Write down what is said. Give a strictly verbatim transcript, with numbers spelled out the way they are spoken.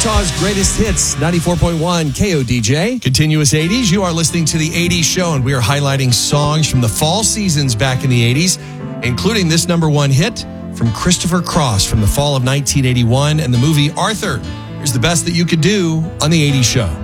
Utah's greatest hits, ninety-four point one K O D J. Continuous eighties. You are listening to the eighties show, and we are highlighting songs from the fall seasons back in the eighties, including this number one hit from Christopher Cross from the fall of nineteen eighty-one and the movie Arthur. Here's the best that you could do on the eighties show.